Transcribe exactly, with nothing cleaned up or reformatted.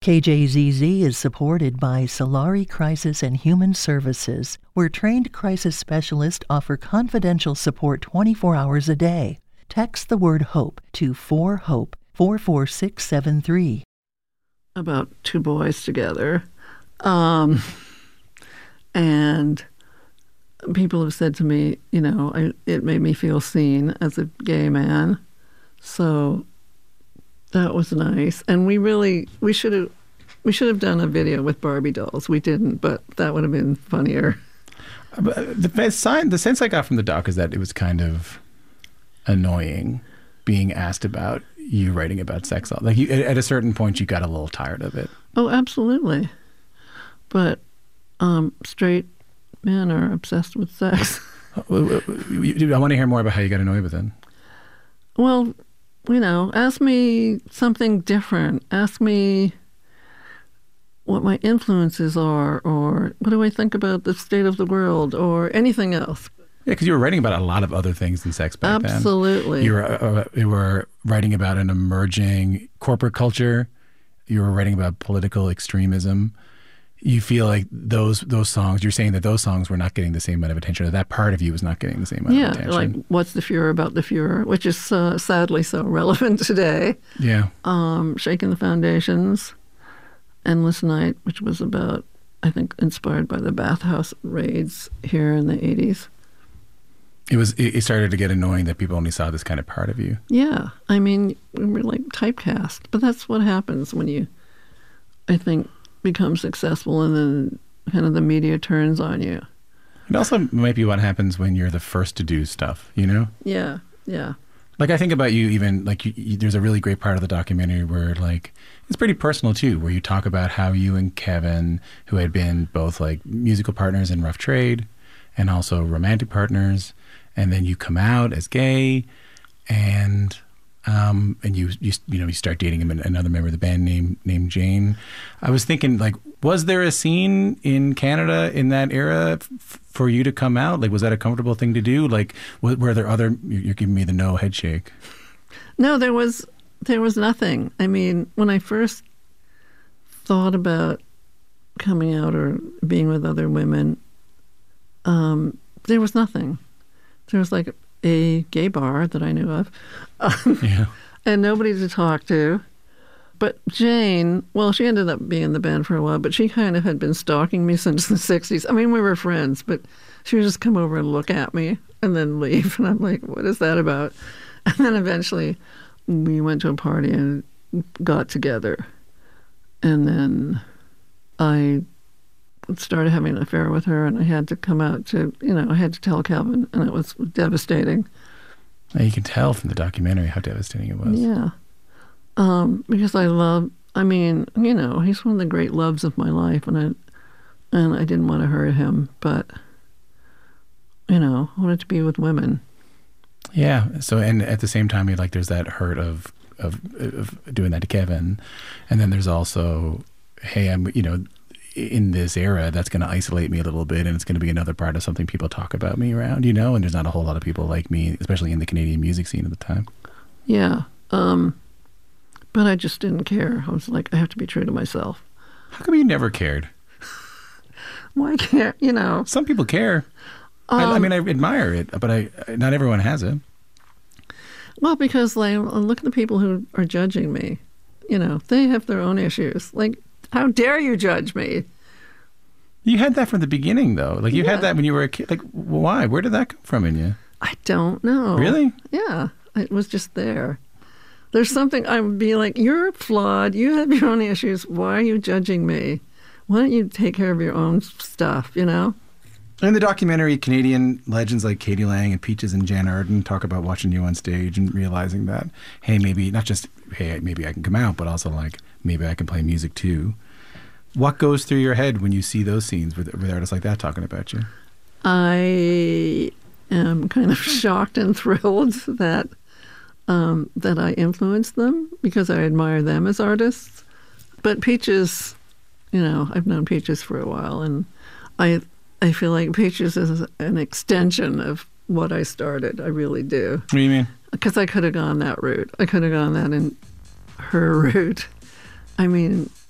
K J Z Z is supported by Solari Crisis and Human Services, where trained crisis specialists offer confidential support twenty-four hours a day. Text the word HOPE to four HOPE four four six seven three. About two boys together. Um, and people have said to me, you know, I, it made me feel seen as a gay man. So that was nice. And we really, we should have, we should have done a video with Barbie dolls. We didn't, but that would have been funnier. The sign, the sense I got from the doc is that it was kind of annoying being asked about you writing about sex. Like you, at a certain point, you got a little tired of it. Oh, absolutely. But um, straight men are obsessed with sex. I want to hear more about how you got annoyed with it. Well, you know, ask me something different. Ask me what my influences are, or what do I think about the state of the world, or anything else. Yeah, because you were writing about a lot of other things than sex back then. Absolutely. You were, uh, you were writing about an emerging corporate culture. You were writing about political extremism. You feel like those those songs, you're saying that those songs were not getting the same amount of attention, or that part of you was not getting the same amount yeah, of attention. Yeah, like What's the Fuhrer About the Fuhrer, which is uh, sadly so relevant today. Yeah. Um, Shaking the Foundations, Endless Night, which was about, I think, inspired by the bathhouse raids here in the eighties. It was. It started to get annoying that people only saw this kind of part of you. Yeah. I mean, we were like typecast. But that's what happens when you, I think, become successful and then kind of the media turns on you. It also might be what happens when you're the first to do stuff, you know? Yeah, yeah. Like I think about you even, like you, you, there's a really great part of the documentary where like, it's pretty personal too, where you talk about how you and Kevin, who had been both like musical partners in Rough Trade and also romantic partners, and then you come out as gay, and um, and you, you you know you start dating him, another member of the band named named Jane. I was thinking, like, was there a scene in Canada in that era f- for you to come out? Like, was that a comfortable thing to do? Like, w- were there other? You're giving me the no head shake. No, there was there was nothing. I mean, when I first thought about coming out or being with other women, um, there was nothing. There was like a gay bar that I knew of, um, yeah. and nobody to talk to. But Jane, well, she ended up being in the band for a while, but she kind of had been stalking me since the sixties. I mean, we were friends, but she would just come over and look at me and then leave. And I'm like, what is that about? And then eventually we went to a party and got together. And then I started having an affair with her, and I had to come out to, you know, I had to tell Kevin, and it was devastating. Now you can tell from the documentary how devastating it was. Yeah. Um, because I love, I mean, you know, he's one of the great loves of my life, and I, and I didn't want to hurt him, but, you know, I wanted to be with women. Yeah. So, and at the same time, like, there's that hurt of, of, of doing that to Kevin. And then there's also, hey, I'm, you know, in this era, that's going to isolate me a little bit, and it's going to be another part of something people talk about me around, you know, and there's not a whole lot of people like me, especially in the Canadian music scene at the time. Yeah. Um, but I just didn't care. I was like, I have to be true to myself. How come you never cared? Why can't, you know? Some people care. Um, I, I mean, I admire it, but I not everyone has it. Well, because like, look at the people who are judging me. You know, they have their own issues. Like, how dare you judge me? You had that from the beginning, though. Like, you yeah. had that when you were a kid. Like, why? Where did that come from in you? I don't know. Really? Yeah. It was just there. There's something, I would be like, you're flawed. You have your own issues. Why are you judging me? Why don't you take care of your own stuff, you know? In the documentary, Canadian legends like Katie Lang and Peaches and Jan Arden talk about watching you on stage and realizing that, hey, maybe not just, hey, maybe I can come out, but also like, maybe I can play music too. What goes through your head when you see those scenes with, with artists like that talking about you? I am kind of shocked and thrilled that um, that I influenced them because I admire them as artists. But Peaches, you know, I've known Peaches for a while, and I I feel like Peaches is an extension of what I started. I really do. What do you mean? Because I could have gone that route. I could have gone that in her route. I mean,